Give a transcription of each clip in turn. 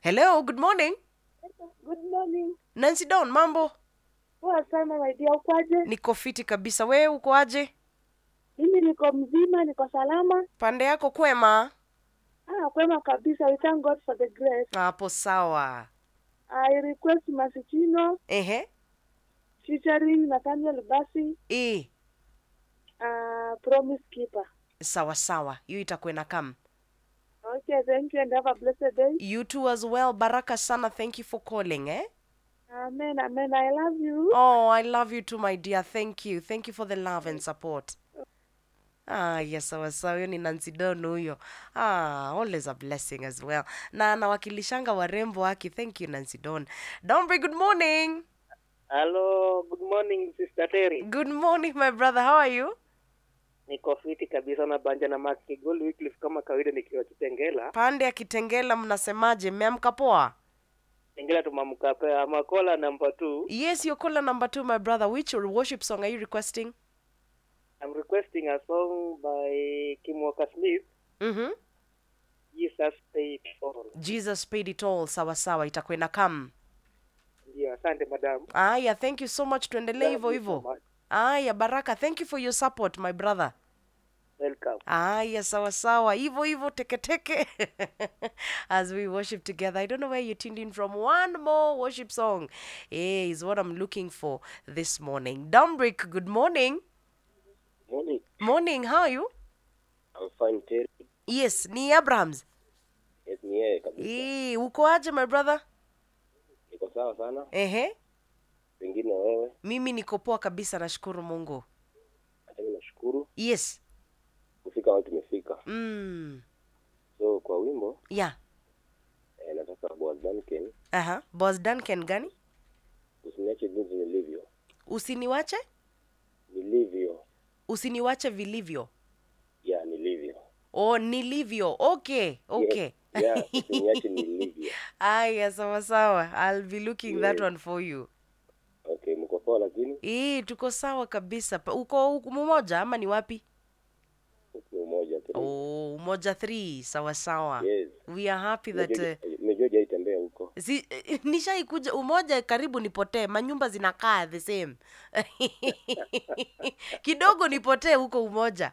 Hello, good morning. Good morning. Nancy Dawn, mambo? Poa sana my dear, ukoaje? Niko fiti kabisa. Wewe uko aje? Mimi niko mzima, niko salama. Pande yako kwema? Kwema kabisa. We thank God for the grace. Hapo sawa. I request Masichino Ehe. featuring Nathaniel Basi, Promise Keeper. Sawa sawa. Hiyo itakuwa na kam. Okay, thank you and have a blessed day. You too as well. Baraka sana. Thank you for calling, eh? Amen, amen. I love you. Oh, I love you too, my dear. Thank you. Thank you for the love and support. Yes, sawa sawa. Huyo ni Nancy Dawn huyo. Always a blessing as well. Na anawakilishanga warembo wake. Thank you, Nancy Dawn. Dombre, good morning. Hello, good morning Sister Terry. Good morning, my brother. How are you? Niko fiti kabisa na banja na Mark Gold Wycliffe kama kawaida nikiwa Kitengela. Pande ya Kitengela mnasemaje? Mmeamka poa? Kitengela tumamka pa Makola number 2. Yes, you're caller number 2, my brother. Which worship song are you requesting? I'm requesting a song by Kim Walker Smith. Jesus Paid It All. Jesus Paid It All. Sawa sawa, itakuwa na kam. Ndio, asante madam. Aya, thank you so much. Tuendelee hivyo hivyo. Aya, Baraka, thank you for your support, my brother. Welcome. Aya, sawa sawa. Hivyo hivyo teke teke. As we worship together. I don't know where you tuned in from. One more worship song is what I'm looking for this morning. Dombrick, good morning. Morning. Morning, how are you? I'm fine Terry. Yes, ni Abrahams. Yes, ni yeye kabisa. Uko aje, my brother? Niko sawa sana. Ehe. Pengine wewe. Mimi niko poa kabisa, nashukuru Mungu. Hata mimi nashukuru. Yes. Kufika wapi tumefika. So kwa wimbo Yeah. nataka Boaz Duncan. Boaz Duncan gani? Usiniache jinsi nilivyo. Usiniwache? Nilivyo. Usiniwache vilivyo. Yeah, nilivyo. Oh, nilivyo. Okay. Yes. Yeah, usiniache nilivyo. Aya, sawa sawa. I'll be looking that one for you. Okay, mko poa lakini? Tuko sawa kabisa. Uko mmoja ama ni wapi? Umoja 3. Oh, Umoja 3. Sawa sawa. Yes. We are happy that Mejoja itembea huko. Nishaikuja Umoja, karibu nipotee. Manyumba zinakaa the same. Kidogo nipotee huko Umoja.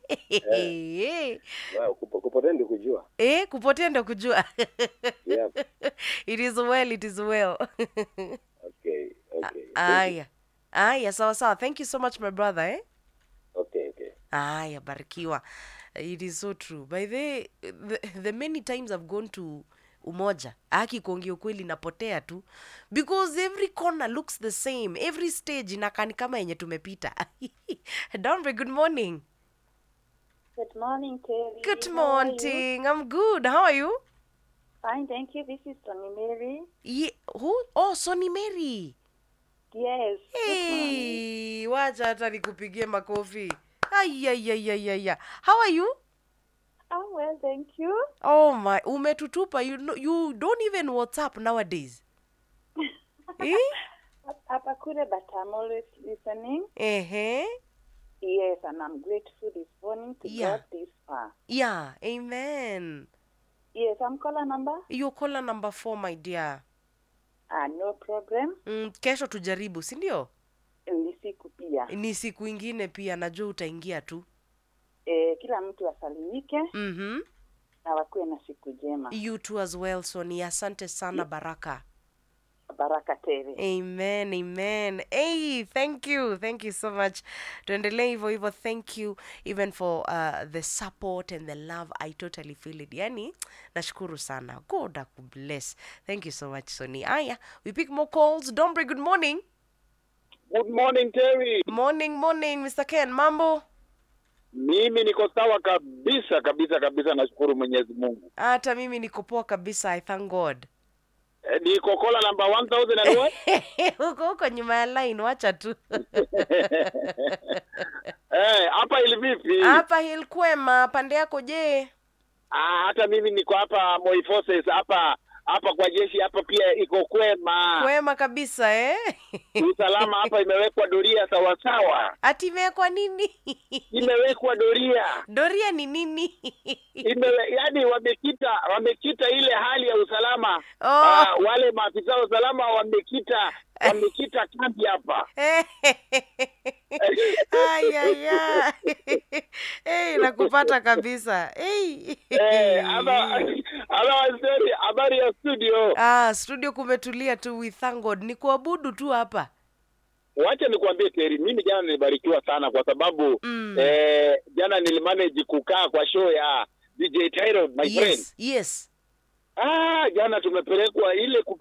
Wow, kupotea ndio kujua. Kupotea ndio kujua. Yeah. It is well. Okay. Aya, sawa sawa. Thank you so much, my brother, Okay. Aya, barikiwa. It is so true. By the many times I've gone to Umoja, kuongea ukweli napotea tu, because every corner looks the same, every stage inakani kama yenye tumepita. Dombre, good morning. Good morning, Terry. Good morning. I'm good. How are you? Fine, thank you. This is Sonny Mary. Who? Oh, Sonny Mary. Yes. Hey, wacha hata nikupigie makofi. Ay. How are you? I'm well, thank you. Oh my, umetutupa. You don't even WhatsApp nowadays. Hapa kule, but I'm always listening. Yes, and I'm grateful this morning to God this far. Yeah, amen. Yes, I'm caller number? You're caller number 4, my dear. No problem. Kesho tujaribu, si ndio? Ni siku pia. Ni siku ingine pia, najua utaingia tu. Kila mtu asalimike. Na wakuwe na siku njema. You too as well, Sonia. Asante sana, Baraka. Baraka Terry. Amen. Hey, thank you so much. Tuendelee hivyo. Thank you even for the support and the love. I totally feel it. Yani, nashukuru sana. God bless. Thank you so much, Sonia. Aya, we pick more calls. Dombre, good morning. Good morning, Terry. Morning, Mr. Ken. Mambo? Mimi niko sawa kabisa, nashukuru Mwenyezi Mungu. Hata mimi niko poa kabisa, I thank God. Niko kola number 1001. Huko nyuma ya line, wacha tu. Hapa ili vipi? Hapa hili kwema, pande yako je? Hata mimi niko hapa Moi Forces hapa hapa kwa jeshi hapa pia iko kwema. Kwema kabisa Usalama hapa imewekwa doria sawa sawa. Ati imewekwa nini? Imewekwa doria. Doria ni nini? Yaani wamekita ile hali ya usalama. Wale maafisa wa usalama wamekita kambi hapa. Nakupata kabisa. Habari ya studio. Studio kumetulia tu, we thank God. Ni kuabudu tu hapa. Wacha nikwambie Terry, mimi jana nilibarikiwa sana kwa sababu jana nilimanage kukaa kwa show ya DJ Tyrone, my friend. Yes. Jana tumepelekwa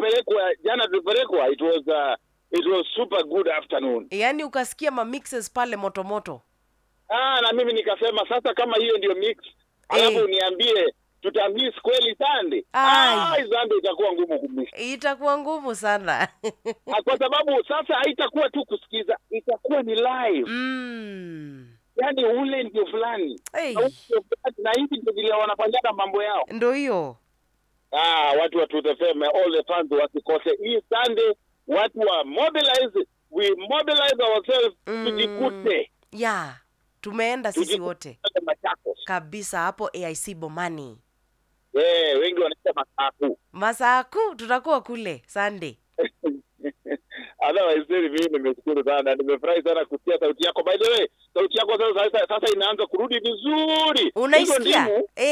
it was super good afternoon. Yaani ukasikia ma mixes pale moto. Na mimi nikasema sasa kama hiyo ndio mix, alafu niambie tutamiss kweli Sunday. Sunday itakuwa ngumu kumiss. Itakuwa ngumu sana. Kwa sababu sasa haitakuwa tu kusikiza, itakuwa ni live. Yaani ule ndio fulani. Na hivi ndio vile wanafanya mambo yao. Ndio hiyo. Watu wa Truth FM, all the fans wasikose hii Sunday. Watu wa we mobilize ourselves tujikute. Tumeenda sisi wote. Kabisa hapo AIC Bomani. Wengi wanaita Masaku tutakuwa kule Sunday. Otherwise mimi nimeshukuru sana, nimefurahi sana kusikia sauti yako. By the way, sauti yako sasa inaanza kurudi vizuri. Unaisikia?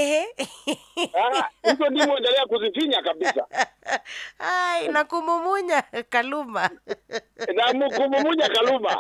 Hizo ndimo endelea kuzifinya kabisa. Na kumumunya Kaluma. Na kumumunya Kaluma.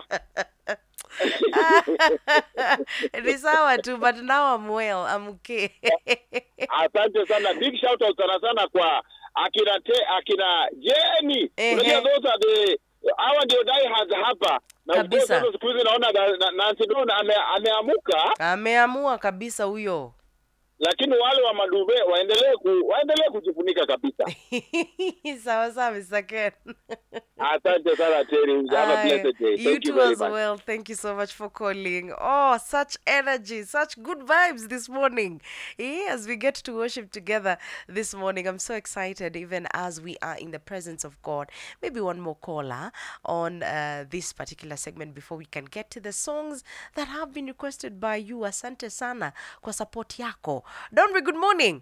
Ni sawa tu, but now I'm well, I'm okay. Asante sana, big shout out sana kwa akina Jenny. Unajua those are hawa ndio die hard hapa. Na kabisa. Siku hizi naona Nancy Don ameamua kabisa huyo. Lakini wale wa madube waendelee kujifunika kabisa. Sawa Mr. Ken. Asante sana Terry. Have a blessed day. You too as well. Thank you so much for calling. Such energy, such good vibes this morning. As we get to worship together this morning, I'm so excited even as we are in the presence of God. Maybe one more caller on this particular segment before we can get to the songs that have been requested by you. Asante sana kwa support yako. Donry, good morning.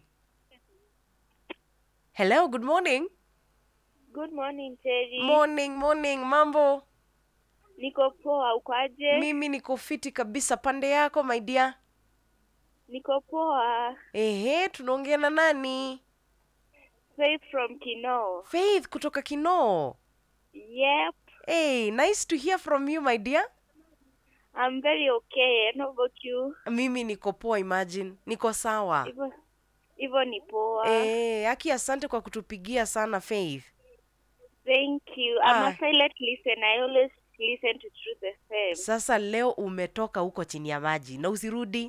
Hello, good morning. Good morning, Terry. Morning. Mambo? Niko poa, uko aje? Mimi niko fiti kabisa. Pande yako, my dear? Niko poa. Tunaongea na nani? Faith from Kinoo. Faith kutoka Kinoo. Yep. Nice to hear from you, my dear. I'm very okay. And how about you? Mimi niko poa, imagine. Niko sawa. Hivyo ni poa. Haki asante kwa kutupigia sana, Faith. Thank you. I'm a silent listener. I always listen to Truth FM. Sasa leo umetoka huko chini ya maji na usirudi?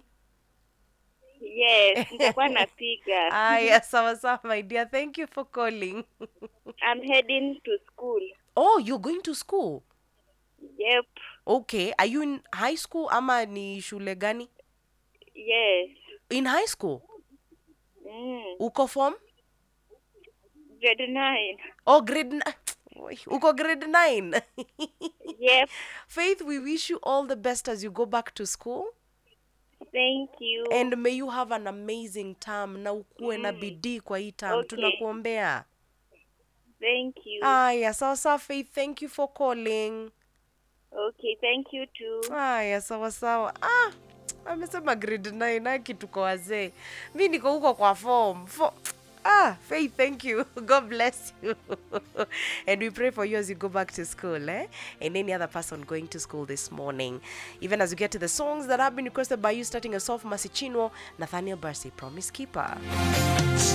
Yes, nitakuwa napiga. Sawa my dear. Thank you for calling. I'm heading to school. Oh, you're going to school? Yep. Okay. Are you in high school ama ni shule gani? Yes. In high school? Uko form? Grade 9. Oh, grade 9. Uko grade 9? Yep. Faith, we wish you all the best as you go back to school. Thank you. And may you have an amazing term. Na ukuwe na bidii kwa hii term. Okay. Tunakuombea. Thank you. Sawa Faith, thank you for calling. Okay, thank you too. Sawa. Amesema grade 9 kitu kwa wazee. Mimi niko huko kwa form. Faith, thank you. God bless you. And we pray for you as you go back to school, and any other person going to school this morning. Even as we get to the songs that have been requested by you, starting us off, Masichino, Nathaniel Barsi, Promise Keeper.